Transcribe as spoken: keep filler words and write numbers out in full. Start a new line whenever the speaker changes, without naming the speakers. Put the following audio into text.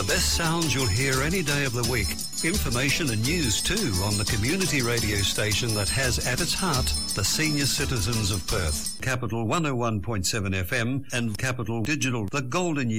best sounds you'll hear any day of the week. Information and news too on the community radio station that has at its heart the senior citizens of Perth. Capital one oh one point seven F M and Capital Digital, the golden year.